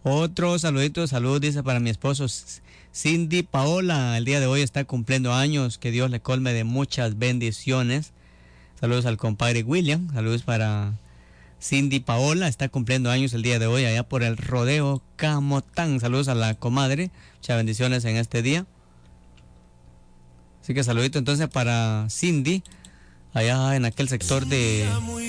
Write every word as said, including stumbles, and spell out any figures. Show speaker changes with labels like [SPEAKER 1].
[SPEAKER 1] Otro saludito, salud, dice para mi esposo Cindy Paola. El día de hoy está cumpliendo años. Que Dios le colme de muchas bendiciones. Saludos al compadre William. Saludos para Cindy Paola. Está cumpliendo años el día de hoy allá por el Rodeo Camotán. Saludos a la comadre. Muchas bendiciones en este día. Así que saludito entonces para Cindy allá en aquel sector de